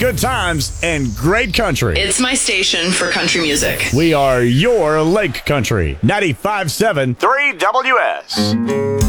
good times, and great country. It's my station for country music. We are your Lake Country. 95.7 3WS.